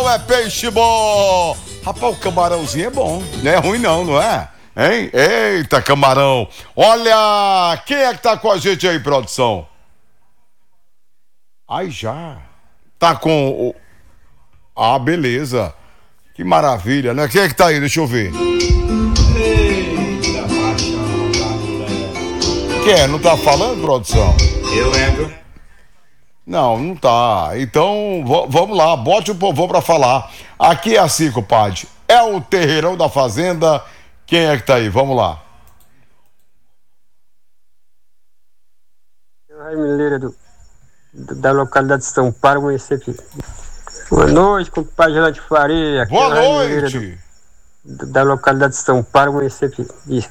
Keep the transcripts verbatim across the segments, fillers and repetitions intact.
é peixe bom. Rapaz, o camarãozinho é bom. Não é ruim não, não é? Hein? Eita, camarão. Olha, quem é que tá com a gente aí, produção? Ai, já. Tá com o... Ah, beleza. Que maravilha, né? Quem é que tá aí? Deixa eu ver. Eita, paixão da mulher. Quem é? Não tá falando, produção? Eu lembro. Não, não tá. Então, v- vamos lá, bote o povão pra falar. Aqui é assim, compadre. É o Terreirão da Fazenda. Quem é que tá aí? Vamos lá. Jaime Lira, do, do- da localidade de São Paulo, município. Boa noite, compadre Geraldo de Faria. Aqui Boa é o Jaime Lira, noite. do- do- da localidade de São Paulo, município. de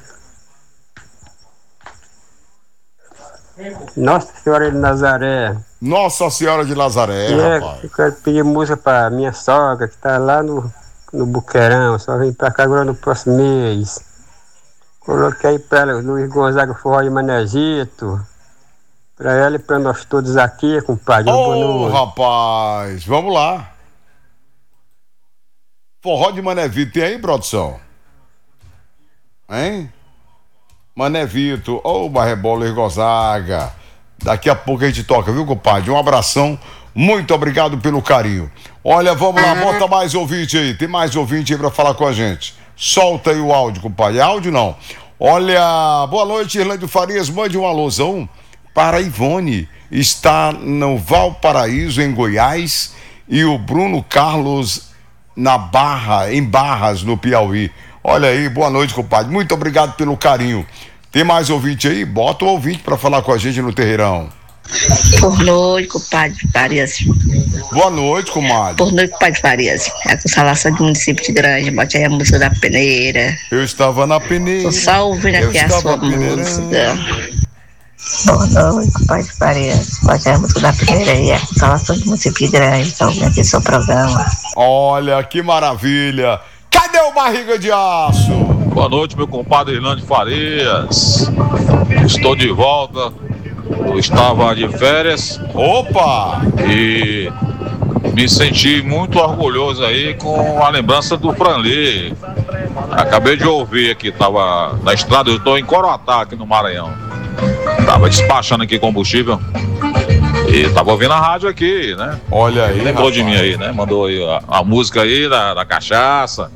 Nossa Senhora de Nazaré. Nossa Senhora de Nazaré, E é, rapaz. eu quero pedir música pra minha sogra, que tá lá no, no Buqueirão. Só vem pra cá agora no próximo mês. Coloquei aí pra ela, Luiz Gonzaga Forró de Manezito. Pra ela e pra nós todos aqui, compadre. Boa Ô, noite. rapaz, vamos lá. Forró de Mané Vito, tem aí, produção? Hein? Mané Vito, ô, Barrebola e Gonzaga. Daqui a pouco a gente toca, viu, compadre? Um abração, muito obrigado pelo carinho. Olha, vamos lá, bota mais ouvinte aí. Tem mais ouvinte aí pra falar com a gente. Solta aí o áudio, compadre. Áudio não. Olha, boa noite, Irlande Farias. Mande um alusão para Ivone. Está no Valparaíso, em Goiás. E o Bruno Carlos na Barra, em Barras, no Piauí. Olha aí, boa noite, compadre. Muito obrigado pelo carinho. Tem mais ouvinte aí? Bota o ouvinte pra falar com a gente no Terreirão. Por noite, compadre Farias. Boa noite, comadre. Por noite, compadre Farias. É a consolação do município de Grande. Bote aí a música da peneira. Eu estava na peneira. Tô só ouvindo Eu aqui a estava sua peneirando. música. Boa noite, compadre Farias. Bote aí a música da peneira aí. É a consolação do município de Grande. Tô ouvindo aqui seu programa. Olha, que maravilha. Cadê o Barriga de Aço? Boa noite, meu compadre Hernando Farias. Estou de volta. Eu estava de férias. Opa! E me senti muito orgulhoso aí com a lembrança do Franley. Acabei de ouvir aqui, estava na estrada, eu estou em Coroatá, aqui no Maranhão. Estava despachando aqui combustível. E estava ouvindo a rádio aqui, né? Olha aí. Lembrou rapaz. de mim aí, né? Mandou aí a, a música aí da, da cachaça.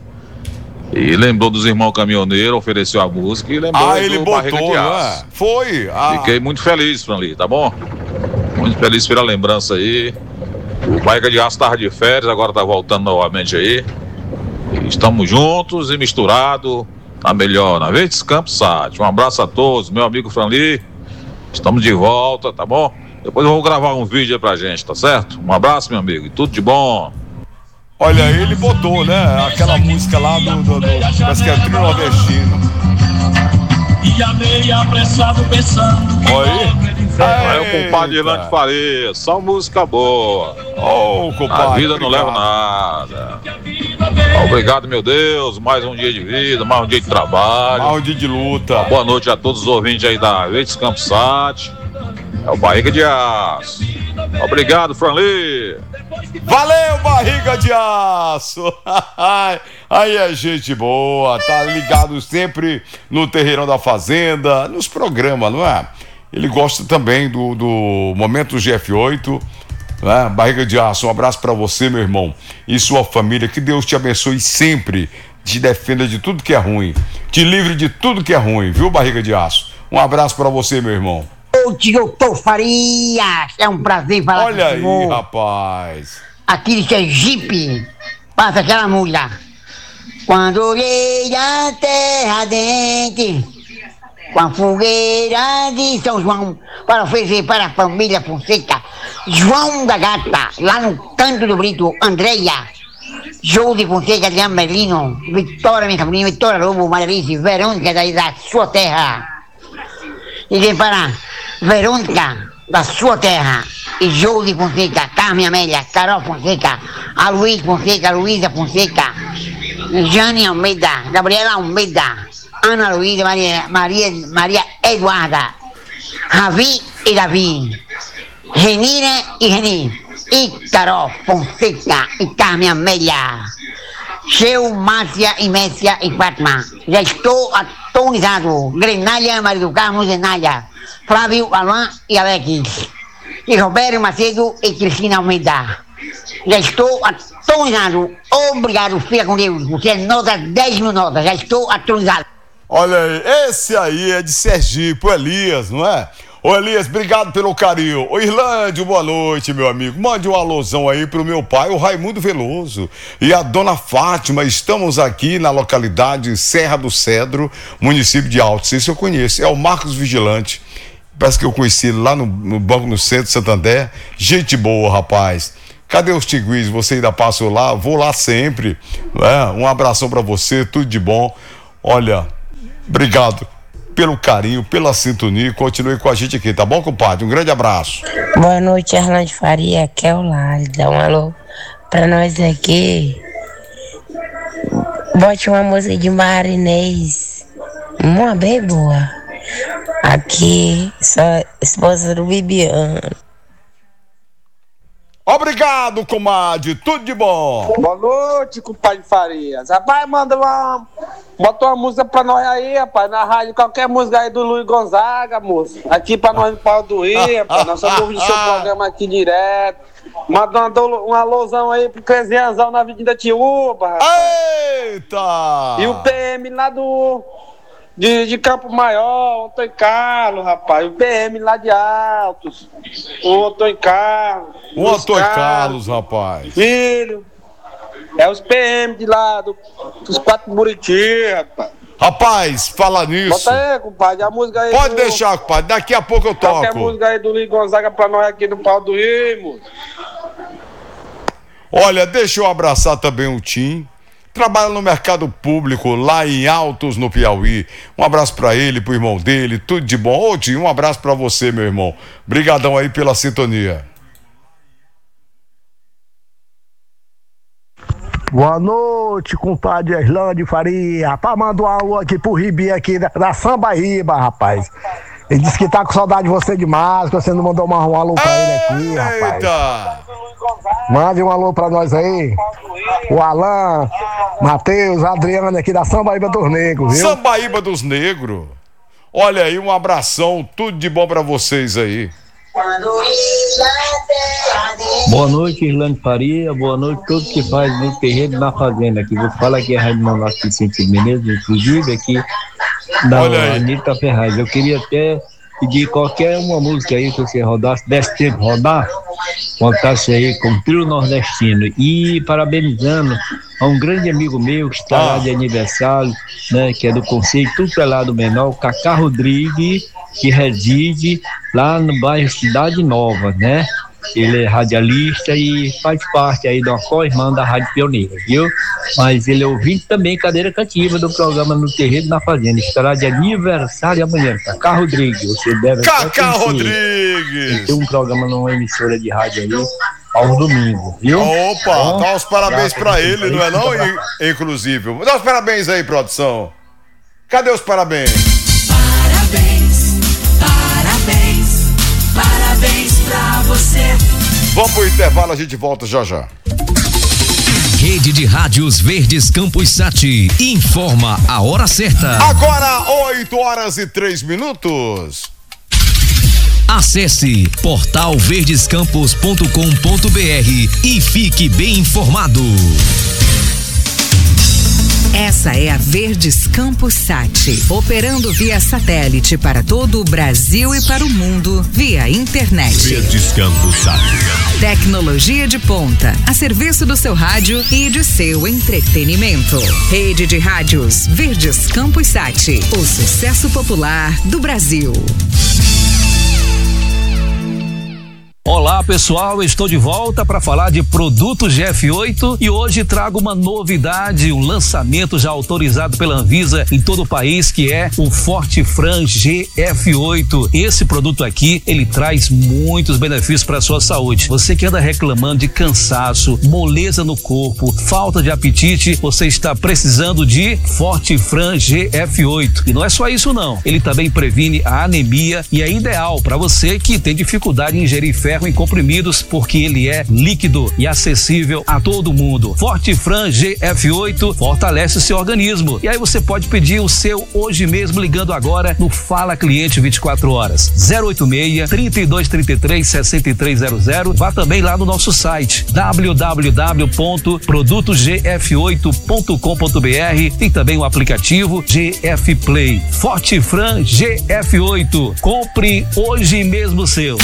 E lembrou dos irmãos caminhoneiros, ofereceu a música e lembrou Ah, aí ele do Barriga botou, de não Aço. é? Foi. Ah, Fiquei muito feliz, Franli, tá bom? Muito feliz pela lembrança aí. O Barriga de Aço estava de férias, agora tá voltando novamente aí. E estamos juntos e misturados na melhor, na Verdes Campos Sat. Um abraço a todos, meu amigo Franli. Estamos de volta, tá bom? Depois eu vou gravar um vídeo aí pra gente, tá certo? Um abraço, meu amigo, e tudo de bom. olha, ele botou, né? Aquela música lá do. do, do parece que é trio nordestino. E a meia apressado pensando. Oi. Aí o compadre Hernando Farias, só música boa. Ô, A compadre. vida não leva nada. Obrigado, meu Deus. Mais um dia de vida, mais um dia de trabalho. Mais um dia de luta. Boa noite a todos os ouvintes aí da Verdes Campos Sat. É o Barriga de Aço. Obrigado, Franli. Valeu, Barriga de Aço! Aí é gente boa, tá ligado sempre no Terreirão da Fazenda, nos programas, não é? Ele gosta também do, do Momento G F oito, né? Barriga de Aço, um abraço pra você, meu irmão, e sua família, que Deus te abençoe sempre, te defenda de tudo que é ruim, te livre de tudo que é ruim, viu, Barriga de Aço? Um abraço pra você, meu irmão. Ô, doutor Farias, é um prazer falar Olha com o aí, senhor. rapaz. Aqui de Sergipe, passa aquela mulher. Quando olhei a terra dente, com a fogueira de São João, para oferecer para a família Fonseca, João da Gata, lá no Canto do Brito, Andréia, Josi Fonseca de Amelino, Vitória Mencabrino, Vitória Lobo, Marialice, Verônica daí da sua terra. E vem para Verônica, da sua terra, e Josi Fonseca, Carmen Amélia, Carol Fonseca, a Luiz Fonseca, Luísa Fonseca, Jane Almeida, Gabriela Almeida, Ana Luísa, Maria, Maria, Maria Eduarda, Ravi e Davi, Renira e Reni, Ícaro Fonseca e Carmen Amélia. Seu, Márcia e Messia e Fátima. Já estou atualizado. Grenália, Maria do Carmo, Zenália. Flávio, Alain e Alex. E Roberto Macedo e Cristina Almeida. Já estou atualizado. Obrigado, fica com Deus. Você é nota dez mil notas. Já estou atualizado. Olha aí, esse aí é de Sergipe, o Elias, não é? Ô Elias, obrigado pelo carinho. Ô Irlândio, boa noite, meu amigo. Mande um alôzão aí pro meu pai, o Raimundo Veloso, e a dona Fátima. Estamos aqui na localidade Serra do Cedro, município de Altos. Esse eu conheço, é o Marcos Vigilante. Parece que eu conheci ele lá no, no Banco no Centro de Santander. Gente boa, rapaz. Cadê os tiguis? Você ainda passou lá? Vou lá sempre, né? Um abração pra você, tudo de bom. Olha, obrigado pelo carinho, pela sintonia. Continue com a gente aqui, tá bom, compadre? Um grande abraço. Boa noite, Erlande Faria. Aqui é o Lali. Dá um alô pra nós aqui. Bote uma música de Marinês. Uma bem boa. Aqui, sou esposa do Bibiano. Obrigado, comadre. Tudo de bom. Boa noite, compadre Farias. Rapaz, manda uma... Bota uma música pra nós aí, rapaz, na rádio. Qualquer música aí do Luiz Gonzaga, moço. Aqui pra nós no Pau do Rio, rapaz. Nós estamos ouvindo seu programa aqui direto. Manda uma, do... uma alusão aí pro Clezianzão na Avenida Tiúba, rapaz. Eita! E o P M lá do... De, de Campo Maior, o Antônio Carlos, rapaz. O P M lá de Altos. O Antônio Carlos. O Antônio Carlos, rapaz. Filho. É os P M de lá, do, dos quatro Buriti, rapaz. Rapaz, fala nisso. Bota aí, compadre, a música aí. Pode do... deixar, compadre. Daqui a pouco eu toco. Qualquer música aí do Luiz Gonzaga pra nós aqui no Pau do Rio, moço. Olha, deixa eu abraçar também o Tim. Trabalha no mercado público lá em Altos, no Piauí. Um abraço pra ele, pro irmão dele, tudo de bom. Ô, Tim, um abraço pra você, meu irmão. Brigadão aí pela sintonia. Boa noite, compadre Erlande Faria. Rapaz, manda um alô aqui pro Ribi aqui da, da Sambaíba, rapaz. Ele disse que tá com saudade de você demais, que você não mandou mais um alô pra ele aqui, rapaz. Eita! Mande um alô pra nós aí. O Alain, Matheus, Adriana aqui da Sambaíba dos Negros, viu? Sambaíba dos Negros. Olha aí, um abração, tudo de bom pra vocês aí. Boa noite, Irlande Faria. Boa noite a todos que fazem no terreno na fazenda. Aqui vou falar que é a Rádio Manaus Vicente Menezes, inclusive aqui da Anitta Ferraz. Eu queria até pedir qualquer uma música aí que você rodasse, desse tempo rodar, contasse aí com o trio nordestino. E parabenizando a um grande amigo meu que está lá de aniversário, né, que é do Conselho Tutelado Menor, o Cacá Rodrigues, que reside lá no bairro Cidade Nova, né? Ele é radialista e faz parte aí da co-irmã da Rádio Pioneira, viu? Mas ele é ouvinte também, cadeira cativa do programa No Terreiro na Fazenda. Estará de aniversário amanhã. Cacá Rodrigues, você deve... Cacá Rodrigues! Tem um programa numa emissora de rádio aí, aos domingos, viu? Opa, Bom, dá os parabéns já, pra ele, não é não? E, inclusive. Dá os parabéns aí, produção. Cadê os parabéns? Parabéns, parabéns, parabéns pra você. Vamos pro intervalo, a gente volta já já. Rede de Rádios Verdes Campos Sati informa a hora certa. Agora, oito horas e três minutos. Acesse portal verdescampos ponto com ponto br e fique bem informado. Essa é a Verdes Campos Sati, operando via satélite para todo o Brasil e para o mundo via internet. Verdes Campos Sati. Tecnologia de ponta, a serviço do seu rádio e de seu entretenimento. Rede de Rádios Verdes Campos Sati, o sucesso popular do Brasil. Olá pessoal, estou de volta para falar de produtos G F oito e hoje trago uma novidade, um lançamento já autorizado pela Anvisa em todo o país, que é o Fortifran G F oito. Esse produto aqui, ele traz muitos benefícios para a sua saúde. Você que anda reclamando de cansaço, moleza no corpo, falta de apetite, você está precisando de Fortifran G F oito. E não é só isso não, ele também previne a anemia e é ideal para você que tem dificuldade em ingerir ferro ferro em comprimidos, porque ele é líquido e acessível a todo mundo. Fortifran G F oito fortalece o seu organismo. E aí você pode pedir o seu hoje mesmo ligando agora no Fala Cliente vinte e quatro horas. zero oito seis, trinta e dois, trinta e três, sessenta e três zero zero. Vá também lá no nosso site w w w ponto produtos g f oito ponto com ponto b r. Tem também o aplicativo G F Play. Fortifran G F oito. Compre hoje mesmo o seu.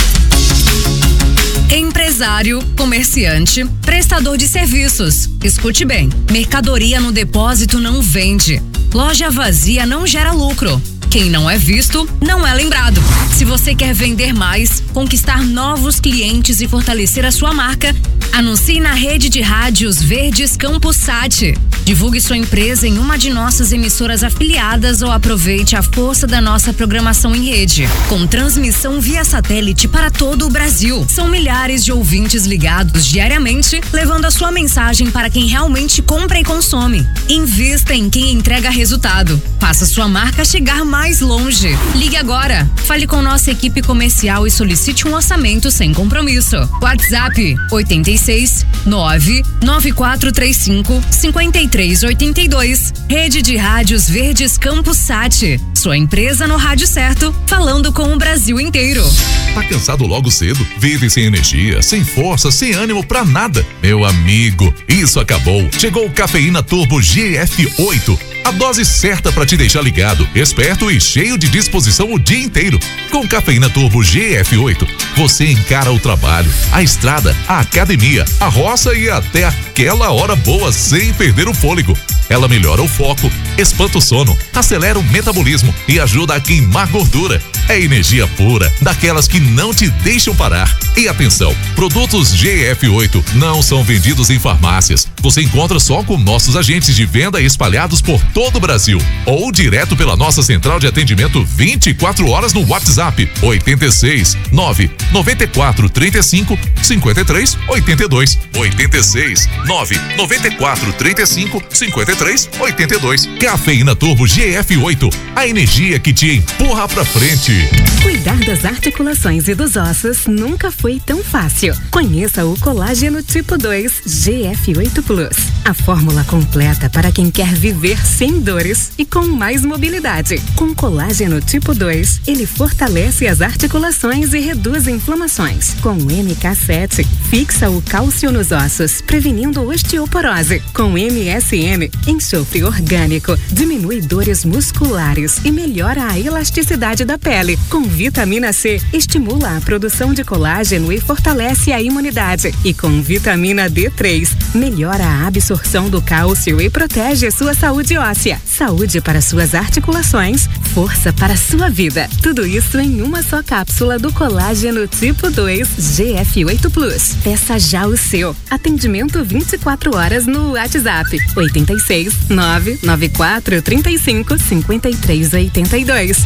Empresário, comerciante, prestador de serviços. Escute bem: mercadoria no depósito não vende. Loja vazia não gera lucro. Quem não é visto, não é lembrado. Se você quer vender mais, conquistar novos clientes e fortalecer a sua marca, anuncie na rede de rádios Verdes Campus Sat. Divulgue sua empresa em uma de nossas emissoras afiliadas ou aproveite a força da nossa programação em rede, com transmissão via satélite para todo o Brasil. São milhares de ouvintes ligados diariamente, levando a sua mensagem para quem realmente compra e consome. Invista em quem entrega resultado. Faça sua marca chegar mais longe. Ligue agora. Fale com nossa equipe comercial e solicite um orçamento sem compromisso. WhatsApp oito seis nove nove quatro três cinco cinco três oito dois. Rede de Rádios Verdes Campus Sat. Sua empresa no rádio certo, falando com o Brasil inteiro. Tá cansado logo cedo? Vive sem energia, sem força, sem ânimo pra nada? Meu amigo, isso acabou. Chegou o Cafeína Turbo G F oito. A dose certa para te deixar ligado, esperto e cheio de disposição o dia inteiro. Com Cafeína Turbo G F oito, você encara o trabalho, a estrada, a academia, a roça e até aquela hora boa sem perder o fôlego. Ela melhora o foco, espanta o sono, acelera o metabolismo e ajuda a queimar gordura. É energia pura, daquelas que não te deixam parar. E atenção, produtos G F oito não são vendidos em farmácias. Você encontra só com nossos agentes de venda espalhados por todo o Brasil. Ou direto pela nossa central de atendimento vinte e quatro horas no WhatsApp oito seis nove nove quatro três cinco cinco três oito dois. oito seis nove nove quatro três cinco cinco três oito dois. Cafeína Turbo G F oito, a energia que te empurra pra frente. Cuidar das articulações e dos ossos nunca foi tão fácil. Conheça o Colágeno Tipo dois G F oito Plus. A fórmula completa para quem quer viver sem dores e com mais mobilidade. Com Colágeno Tipo dois, ele fortalece as articulações e reduz inflamações. Com o M K sete, fixa o cálcio nos ossos, prevenindo osteoporose. Com M S M, enxofre orgânico, diminui dores musculares e melhora a elasticidade da pele. Com vitamina C, estimula a produção de colágeno e fortalece a imunidade. E com vitamina D três, melhora a absorção do cálcio e protege sua saúde óssea. Saúde para suas articulações, força para sua vida. Tudo isso em uma só cápsula do Colágeno Tipo dois G F oito Plus. Peça já o seu. Atendimento vinte e quatro horas no WhatsApp oito seis nove nove quatro três cinco cinco três oito dois.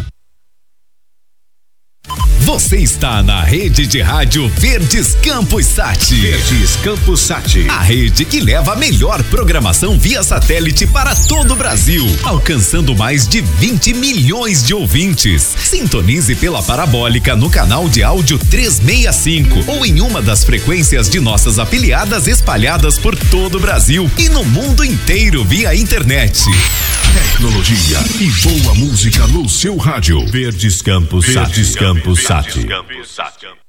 Você está na rede de rádio Verdes Campus Sat. Verdes Campus Sat. A rede que leva a melhor programação via satélite para todo o Brasil, alcançando mais de vinte milhões de ouvintes. Sintonize pela parabólica no canal de áudio trezentos e sessenta e cinco ou em uma das frequências de nossas afiliadas espalhadas por todo o Brasil e no mundo inteiro via internet. Tecnologia e boa música no seu rádio. Verdes Campus Sat. Verdes Campus Sat.